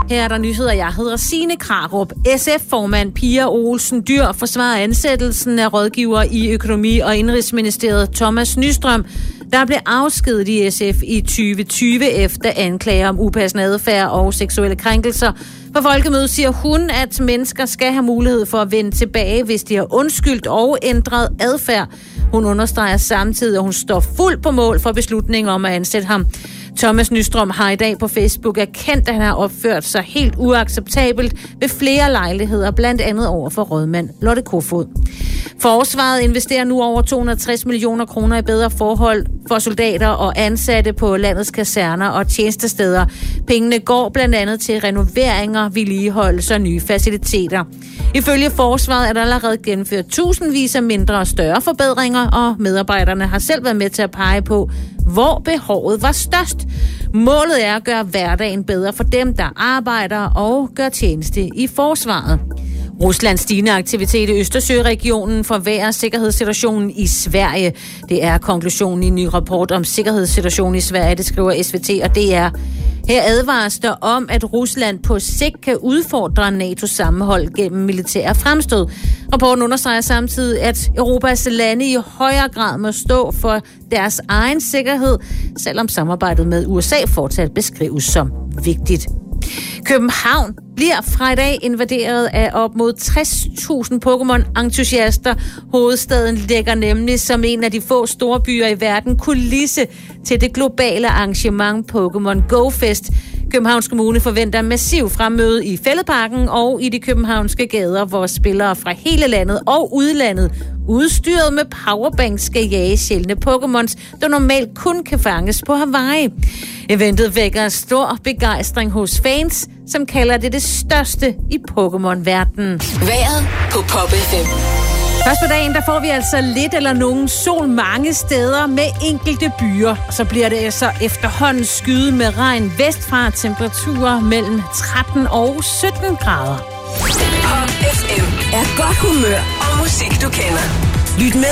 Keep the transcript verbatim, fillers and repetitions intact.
Her er der nyheder. Jeg hedder Signe Krarup. S F-formand Pia Olsen Dyhr forsvarer ansættelsen af rådgiver i Økonomi- og Indenrigsministeriet Thomas Nystrøm, der blev afskediget i S F i tyve tyve efter anklager om upassende adfærd og seksuelle krænkelser. På Folkemødet siger hun, at mennesker skal have mulighed for at vende tilbage, hvis de har undskyldt og ændret adfærd. Hun understreger samtidig, at hun står fuldt på mål for beslutningen om at ansætte ham. Thomas Nystrøm har i dag på Facebook erkendt, at han har opført sig helt uacceptabelt ved flere lejligheder, blandt andet over for rådmand Lotte Kofod. Forsvaret investerer nu over to hundrede og tres millioner kroner i bedre forhold for soldater og ansatte på landets kaserner og tjenestesteder. Pengene går blandt andet til renoveringer, vedligeholdelse og nye faciliteter. Ifølge Forsvaret er der allerede gennemført tusindvis af mindre og større forbedringer, og medarbejderne har selv været med til at pege på, hvor behovet var størst. Målet er at gøre hverdagen bedre for dem, der arbejder og gør tjeneste i forsvaret. Ruslands stigende aktivitet i Østersøregionen forværrer sikkerhedssituationen i Sverige. Det er konklusionen i en ny rapport om sikkerhedssituationen i Sverige, det skriver S V T og D R. Her advares der om, at Rusland på sigt kan udfordre NATO's sammenhold gennem militære fremstød. Rapporten understreger samtidig, at Europas lande i højere grad må stå for deres egen sikkerhed, selvom samarbejdet med U S A fortsat beskrives som vigtigt. København bliver fra i dag invaderet af op mod tres tusind Pokémon-entusiaster. Hovedstaden ligger nemlig som en af de få store byer i verden kulisse til det globale arrangement Pokémon Go Fest. Københavns Kommune forventer massiv fremmøde i Fælledparken og i de københavnske gader, hvor spillere fra hele landet og udlandet udstyret med powerbanks skal jage sjældne Pokémons, der normalt kun kan fanges på Hawaii. Eventet vækker stor begejstring hos fans, som kalder det det største i Pokémon-verdenen. Vejret på Pop F M. Først på dagen, der får vi altså lidt eller nogen sol mange steder med enkelte byer. Så bliver det altså efterhånden skyde med regn vestfra, temperaturer mellem tretten og sytten grader. Pop F M er godt humør og musik, du kender. Lyt med